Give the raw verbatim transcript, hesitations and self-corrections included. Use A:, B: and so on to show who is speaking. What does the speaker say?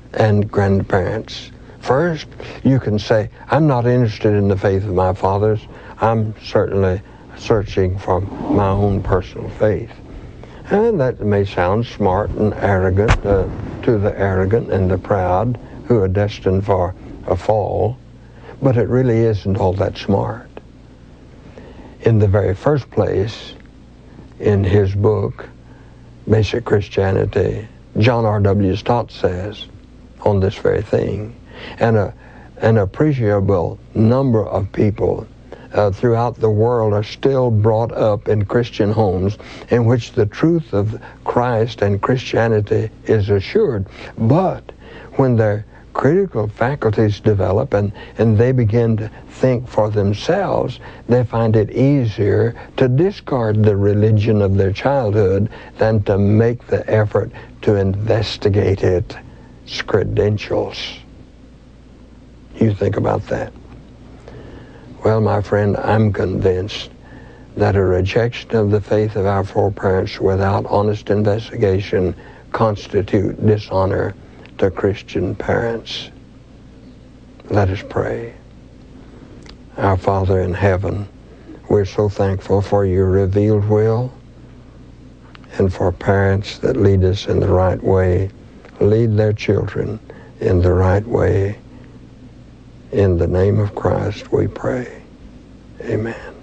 A: and grandparents. First, you can say, I'm not interested in the faith of my fathers. I'm certainly searching for my own personal faith. And that may sound smart and arrogant uh, to the arrogant and the proud who are destined for a fall, but it really isn't all that smart. In the very first place, in his book, Basic Christianity, John R W Stott says on this very thing, and a, an appreciable number of people uh, throughout the world are still brought up in Christian homes in which the truth of Christ and Christianity is assured. But when their critical faculties develop and, and they begin to think for themselves, they find it easier to discard the religion of their childhood than to make the effort to investigate its credentials. You think about that. Well, my friend, I'm convinced that a rejection of the faith of our foreparents without honest investigation constitute dishonor to Christian parents. Let us pray. Our Father in heaven, we're so thankful for your revealed will and for parents that lead us in the right way, lead their children in the right way. In the name of Christ we pray. Amen.